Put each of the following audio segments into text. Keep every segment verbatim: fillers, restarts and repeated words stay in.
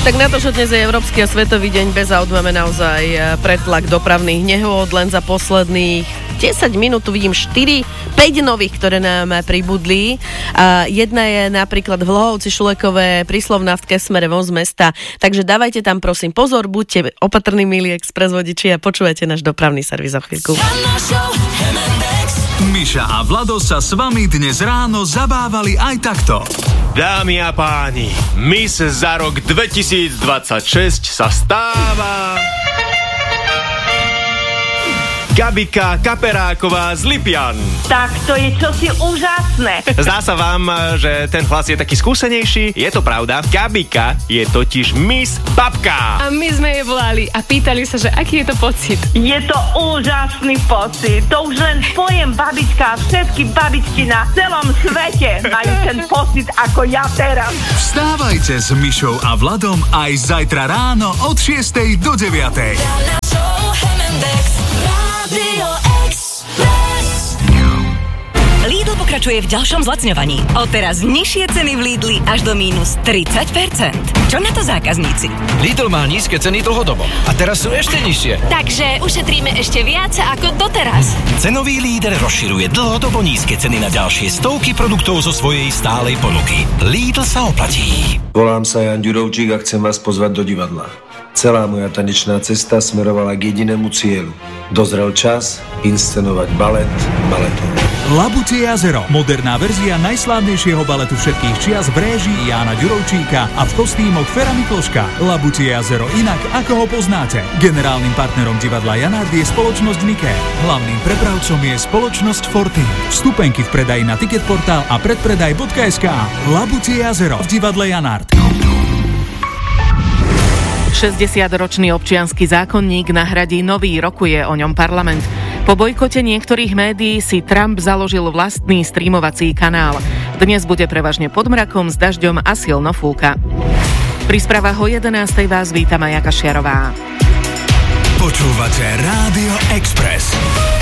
Tak na to, že dnes je Európsky a Svetový deň bez aut, máme naozaj pretlak dopravných nehôd. Len za posledných desať minút tu vidím štyri, päť nových, ktoré nám pribudli. A jedna je napríklad v Hlohovci Šulekové pri Slovnavtke smere von z mesta. Takže dávajte tam prosím pozor, buďte opatrní, milí express vodiči, a počúvajte náš dopravný servis o chvíľku. Miša a Vlado sa s vami dnes ráno zabávali aj takto. Dámy a páni, Miss za rok dvetisícdvadsaťšesť sa stáva Gabika Kaperáková z Lipian. Tak to je čosi úžasné. Zdá sa vám, že ten hlas je taký skúsenejší? Je to pravda. Gabika je totiž Miss Babka. A my sme jej volali a pýtali sa, že aký je to pocit. Je to úžasný pocit. To už len pojem babička a všetky babičky na celom svete majú ten pocit ako ja teraz. Vstávajte s Mišou a Vladom aj zajtra ráno od šiestej do deviatej. Lidl pokračuje v ďalšom zlacňovaní. Odteraz nižšie ceny v Lidli až do mínus tridsať percent. Čo na to zákazníci? Lidl má nízke ceny dlhodobo a teraz sú ešte nižšie. Takže ušetríme ešte viac ako doteraz. Cenový líder rozširuje dlhodobo nízke ceny na ďalšie stovky produktov zo svojej stálej ponuky. Lidl sa oplatí. Volám sa Jan Ďurovčík a chcem vás pozvať do divadla. Celá moja tanečná cesta smerovala k jedinému cieľu. Dozrel čas inscenovať balet baletom. Labutie jazero, moderná verzia najslávnejšieho baletu všetkých čias v réžii Jána Ďurovčíka a v kostýmoch Fera Mikloška. Labutie jazero inak, ako ho poznáte. Generálnym partnerom divadla Janard je spoločnosť Niké. Hlavným prepravcom je spoločnosť Fortin. Vstupenky v predaji na Ticketportál a predpredaj bodka es ká. Labutie jazero v divadle Janard. šesťdesiatročný občiansky zákonník nahradí nový, rokuje o ňom parlament. Po bojkote niektorých médií si Trump založil vlastný streamovací kanál. Dnes bude prevažne pod mrakom, s dažďom a silno fúka. Pri správach o jedenástej vás víta Maja Kašiarová. Počúvate Rádio Express.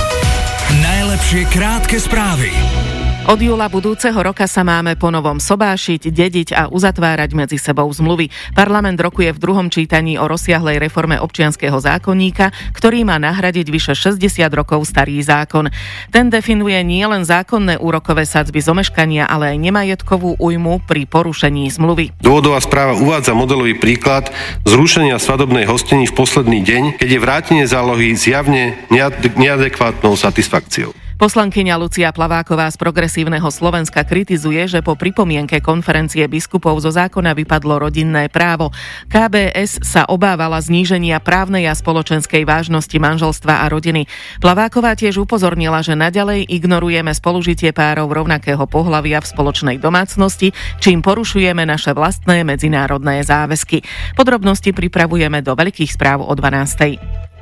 Najlepšie krátke správy. Od júla budúceho roka sa máme po novom sobášiť, dediť a uzatvárať medzi sebou zmluvy. Parlament rokuje v druhom čítaní o rozsiahlej reforme občianskeho zákonníka, ktorý má nahradiť vyše šesťdesiat rokov starý zákon. Ten definuje nielen zákonné úrokové sadzby z omeškania, ale aj nemajetkovú újmu pri porušení zmluvy. Dôvodová správa uvádza modelový príklad zrušenia svadobnej hostiny v posledný deň, keď je vrátenie zálohy zjavne neadekvátnou satisfakciou. Poslankyňa Lucia Plaváková z Progresívneho Slovenska kritizuje, že po pripomienke konferencie biskupov zo zákona vypadlo rodinné právo. ká bé es sa obávala zníženia právnej a spoločenskej vážnosti manželstva a rodiny. Plaváková tiež upozornila, že naďalej ignorujeme spolužitie párov rovnakého pohlavia v spoločnej domácnosti, čím porušujeme naše vlastné medzinárodné záväzky. Podrobnosti pripravujeme do veľkých správ o dvanástej.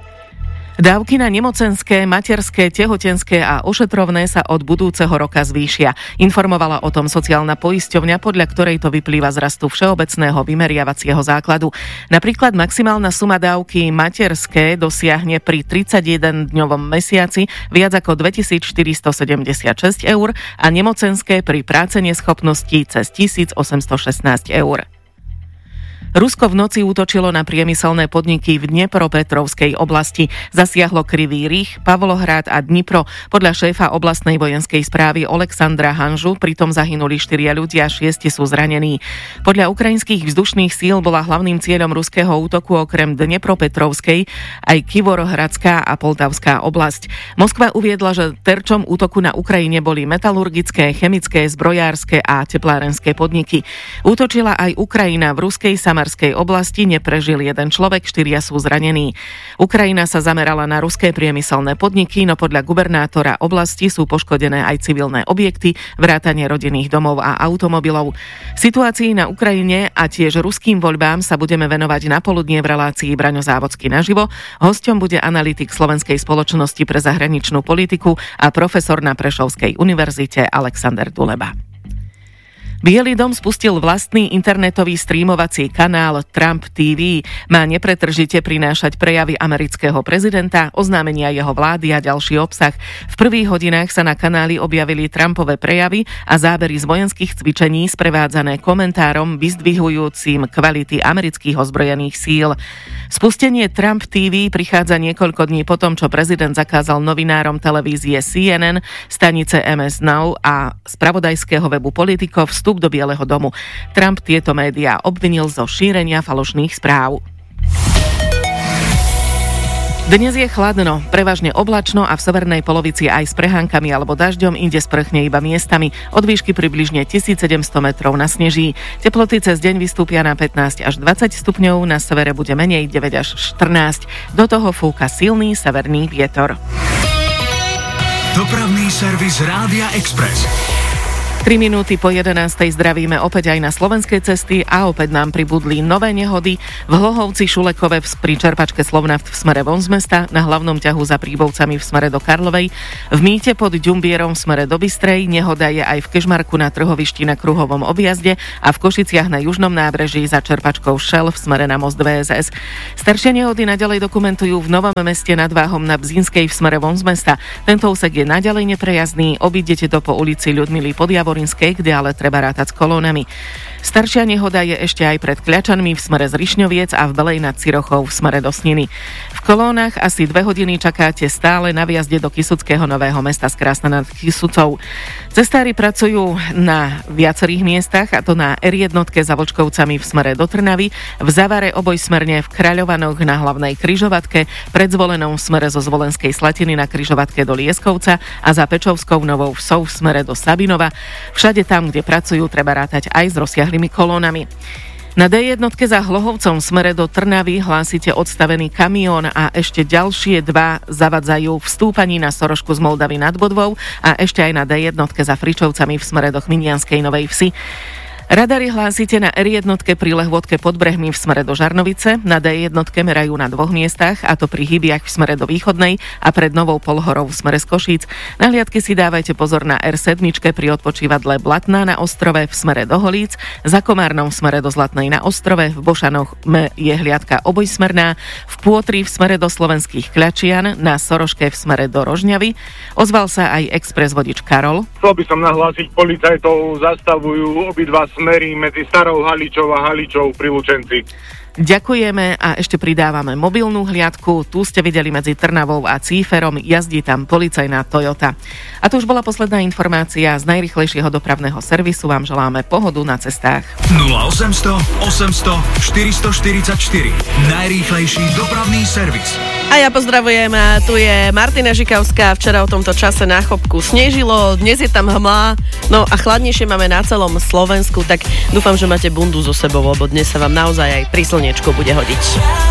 Dávky na nemocenské, materské, tehotenské a ošetrovné sa od budúceho roka zvýšia. Informovala o tom sociálna poisťovňa, podľa ktorej to vyplýva z rastu všeobecného vymeriavacieho základu. Napríklad maximálna suma dávky materské dosiahne pri tridsaťjedendňovom mesiaci viac ako dvetisícštyristosedemdesiatšesť eur a nemocenské pri práce neschopnosti cez tisícosemstošestnásť eur. Rusko v noci útočilo na priemyselné podniky v Dnepropetrovskej oblasti. Zasiahlo Krivý Rih, Pavlohrad a Dnipro. Podľa šéfa oblastnej vojenskej správy Oleksandra Hanžu pritom zahynuli štyria ľudia, šiesti sú zranení. Podľa ukrajinských vzdušných síl bola hlavným cieľom ruského útoku okrem Dnepropetrovskej aj Kivorohradská a Poltavská oblasť. Moskva uviedla, že terčom útoku na Ukrajine boli metalurgické, chemické, zbrojárske a teplárenské podniky. Útočila aj Ukrajina. V ruskej Samarskej oblasti neprežil jeden človek, štyria sú zranení. Ukrajina sa zamerala na ruské priemyselné podniky, no podľa gubernátora oblasti sú poškodené aj civilné objekty, vrátane rodinných domov a automobilov. Situácii na Ukrajine a tiež ruským voľbám sa budeme venovať na poludnie v relácii Braňo Závodský naživo. Hosťom bude analytik Slovenskej spoločnosti pre zahraničnú politiku a profesor na Prešovskej univerzite Alexander Duleba. Bielý dom spustil vlastný internetový streamovací kanál Trump té vé. Má nepretržite prinášať prejavy amerického prezidenta, oznámenia jeho vlády a ďalší obsah. V prvých hodinách sa na kanáli objavili Trumpové prejavy a zábery z vojenských cvičení sprevádzané komentárom vyzdvihujúcim kvality amerických ozbrojených síl. Spustenie Trump té vé prichádza niekoľko dní potom, čo prezident zakázal novinárom televízie C N N, stanice em es Now a spravodajského webu Politico vstup do Bieleho domu. Trump tieto médiá obvinil zo šírenia falošných správ. Dnes je chladno, prevažne oblačno a v severnej polovici aj s prehánкami alebo dažďom, inde sprchne iba miestami. Od výšky približne tisícsedemsto metrov nasneží. Teploty cez deň vystúpia na pätnásť až dvadsať stupňov, na severe bude menej deväť až štrnásť. Do toho fúka silný severný vietor. Dopravný servis Rádia Express. tri minúty po jedenástej zdravíme opäť aj na slovenskej cesty a opäť nám pribudli nové nehody. V Hlohovci Šulekove pri čerpačke Slovnaft v smere von z mesta, na hlavnom ťahu za Príbovcami v smere do Karlovej, v Mýte pod Ďumbierom v smere do Bystrej, nehoda je aj v Kežmarku na Trhovišti na kruhovom objazde a v Košiciach na južnom nábreží za čerpačkou Šel v smere na most vé es es. Staršie nehody naďalej dokumentujú v Novom Meste nad Váhom na Bzínskej v smere von z mesta. Tento úsek je naďalej neprejazdný, obídete to po ulici Ľudmily Podjavor, kde ale treba rátať s kolónami. Staršia nehoda je ešte aj pred Kľačanmi v smere z Rišňoviec a v Belej nad Cirochou v smere do Sniny. V kolónach asi dve hodiny čakáte stále na výjazde do Kysuckého Nového Mesta z Krásna nad Kysucou. Cestári pracujú na viacerých miestach, a to na er jedna za Vlčkovcami v smere do Trnavy, v Zavare obojsmerne v Kráľovanoch na hlavnej križovatke, pred Zvolenou v smere zo Zvolenskej Slatiny na križovatke do Lieskovca a za Pečovskou Novou Vsou v smere do Sabinova. Všade tam, kde pracujú, treba rátať aj s rozsiahlymi kolónami. Na dé jedna za Hlohovcom v smere do Trnavy hlásite odstavený kamión a ešte ďalšie dva zavadzajú v stúpaní na Sorošku z Moldavy nad Bodvou a ešte aj na dé jedna za Fričovcami v smere do Chminianskej Novej Vsi. Radary hlásite na er jedna pri Lehôdke pod Brehmi v smere do Žarnovice, na dé jedna merajú na dvoch miestach, a to pri Hybiach v smere do Východnej a pred Novou Polhorou v smere z Košíc. Na hliadky si dávajte pozor na er sedem pri odpočívadle Blatná na Ostrove v smere do Holíc, za Komárnom v smere do Zlatnej na Ostrove, v Bošanoch je hliadka obojsmerná, v Pôtri v smere do Slovenských Kľačian, na Soroške v smere do Rožňavy. Ozval sa aj expres vodič Karol. Chcel by som nahlásiť, policajtov zastavujú obidva smery medzi Starou Haličou a Haličou pri Lučenci. Ďakujeme a ešte pridávame mobilnú hliadku. Tu ste videli medzi Trnavou a Cíferom, jazdí tam policajná Toyota. A to už bola posledná informácia z najrýchlejšieho dopravného servisu. Vám želáme pohodu na cestách. nula osemsto osemsto štyristoštyridsaťštyri. Najrýchlejší dopravný servis. A ja pozdravujem, tu je Martina Žikavská. Včera o tomto čase na Chopku snežilo, dnes je tam hmla, no a chladnejšie máme na celom Slovensku, tak dúfam, že máte bundu so sebou, lebo dnes sa vám naozaj aj pri slnečku bude hodiť.